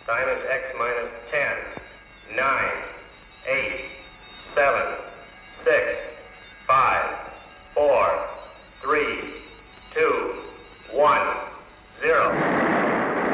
Time is X minus 10, 9, 8, 7,